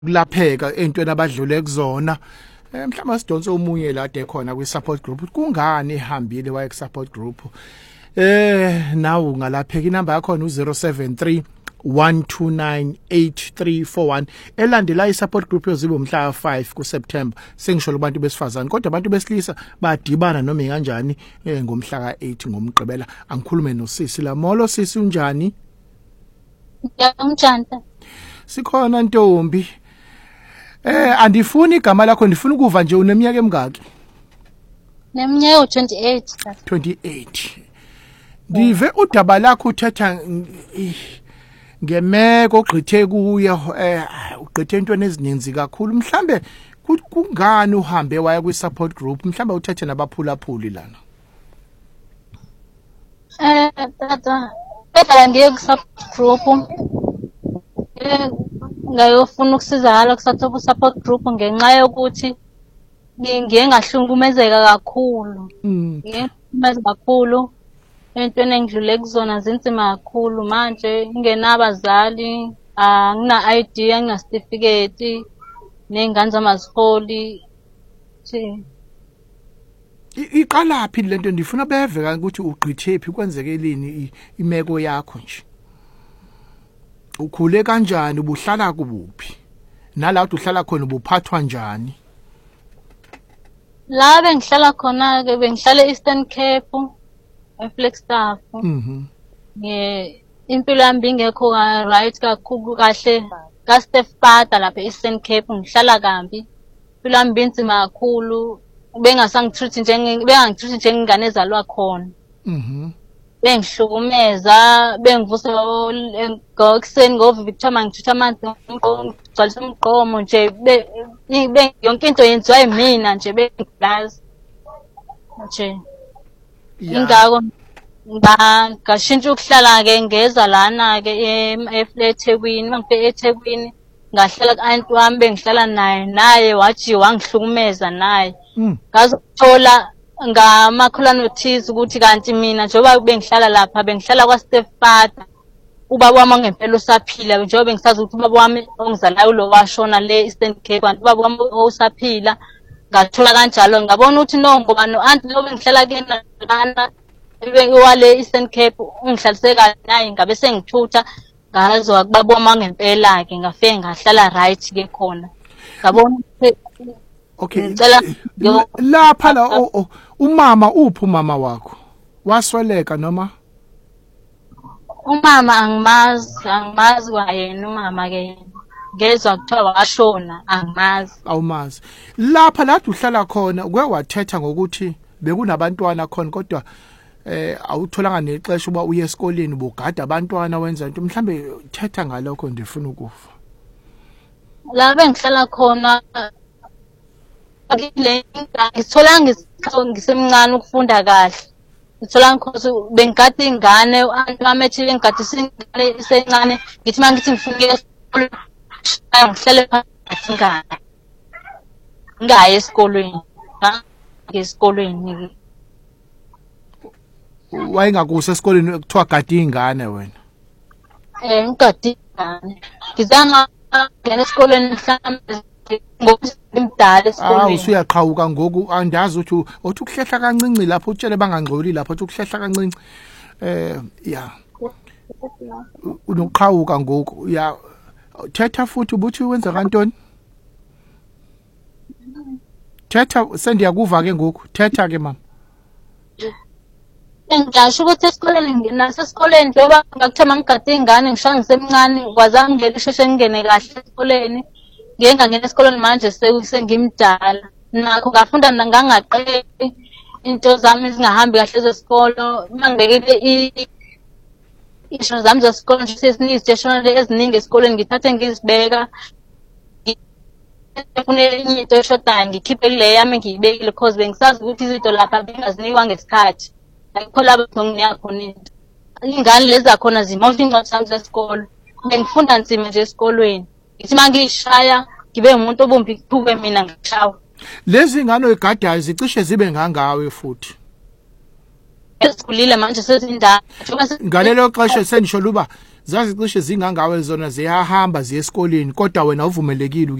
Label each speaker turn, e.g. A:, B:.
A: kulapheka entweni abadlule kuzona. Mhlawumbe sidonse umunye la de khona kwi support group. Kungani ehambile waye ku support group? Nawu ngalapheka inamba yakho u073 1298341 elandela i-support group yozibo mhla 5 kuSeptember. Sengisho abantu besifazane kodwa abantu besilisa badibana noma kanjani ngomhla ka8 ngomgqibela. Angikhulume noSisi la Molo. Sisi unjani?
B: Ngiyamtshanta.
A: Sikhona Ntombi. Andifuni igama lakho, ndifuna ukuva nje uneminyaka emingaki?
B: Neminyaka 28.
A: 28. Ndive udaba lakho uthetha ngemeko ogqithe kuyo ugqithe intweni ezininzi kakhulu. Mhlambe kungani uhambe waya kwi support group? Mhlambe uthethe nabaphulaphuli lana.
B: Tata, phela ngiye ku support group. Ngayofuna ukusizakala ku support group ngenxa yokuthi ngiye ngahlukumezeka kakhulu. Ngihlukumezeka kakhulu. Entweni engidlule kuzona zinzima kakhulu manje ngingenabazali, angina ID, angina certificate, nezingane zamaziholi.
A: Iqala phi lento? Ndifuna beve ukuthi ugqithe phi, kwenzekeleni imeko yakho nje. Ukhule kanjani, ubuhlala kuphi? Nala uhlala khona ubuphathwa njani?
B: La bengihlala khona ke bengihlala Eastern Cape, eFlagstaff. Impilo yami ingekho right kakhulu kahle ka Stepfather lapha eEastern Cape ngihlala kambi. Impilo yami inzima kakhulu, bengangitreat njengengane ezalwa khona. Bengihlukumeza, bengivusa ngokuseni ngoVictor mangithutha amanzi ngigcwalisa umgqomo nje yonke into yenziwa yimina nje bengilazi nje. Ingakho ngashintsha ukuhlala ke ngeza lana ke eThekwini. Mangifike eThekwini ngahlala ku-aunt wami bengihlala naye wathi wangihlukumeza naye. Ngazothola ngamakholwane othize ukuthi kanti mina njengoba bengihlala lapha bengihlala kwaStepfather, ubaba wami ngempela usaphila njengoba bengisazi ukuthi ubaba wami ongizalayo lo washona le Eastern Cape, kanti ubaba wami usaphila. Ngathola kanjalo ngabona ukuthi no ngoba no-aunt lo bengihlala kuyena lana wale Eastern Cape ungihlalise naye ngabe sengithutha ngazwa kubaba wami ngempela ke ngafike ngahlala right ke khona. Ngabona
A: okay, lapha la umama uphi umama wakho? Wasweleka noma?
B: Umama angimazi wayena umama ke. Ngezwe kuthiwa washona, angimazi.
A: Awumazi. Lapha la uhlala khona uke wathetha ngokuthi bekunabantwana khona kodwa awutholanga nexesha uba uye esikoleni ubugada abantwana wenza into. Mhlambe thetha ngalokho ndifuna ukufa.
B: La bengihlala khona ngithola ngisemncane ukufunda kahle. Ngithola ngikho bengigada ingane u-aunt wami ethi bengigadisa ingane isencane ngithi mangithi ngifike esikoleni ngihlale phansi ingane ngaye esikolweni. Esikolweni
A: wayengakuse esikoleni kuthiwa gada ingane wena?
B: Ngigada ingane. Ngizanga ngene esikoleni mhlawumbe ngomdala esikoleni.
A: Usuyaqhawuka ngoku andazi ukuthi ukuhlehla kancinci lapho utshele bangangxoli lapho ukuhlehla kancinci. Yeah. Unoqhawuka ngoku. Yeah. Thetha futhi ubuthi wenza kantoni? Thetha sendiyakuva ke ngoku. Thetha ke mama.
B: Ngisho ukuthi esikoleni nginasesikoleni njengoba ngakuthe mangigada ingane ngisho ngisemncane kwazange ngeke sheshe ngene kahle esikoleni. Ngeke ngangena esikoleni manje sengimdala. Nakho ngafunda ngangaqedi into zami zingahambi kahle zesikolo. Mangibekele isho zami zesikole nje sesinizistationary eziningi esikoleni ngithathe ngizibeka. Ngifune enye into eshodayo ngikhiphe kule yami ngiyibekile because bengisazi ukuthi izinto lapha bengazinikwa ngesikhathi. Ayikho lapho nginika khona into. Ingane lezi zakhona zimosha incwadi zami zesikole. Bengifunda nzima nje esikolweni. Ngithi mangishaya ngibe umuntu obumbi kuphuke mina ngishawa.
A: Lezi ngane oyigadayo zicishe zibe ngangawe futhi.
B: Esikhulile manje sezindala.
A: Ngalelo xesha sendisho luba zazi cishe zingangawe zona ziyahamba ziye esikoleni kodwa wena uvumelekile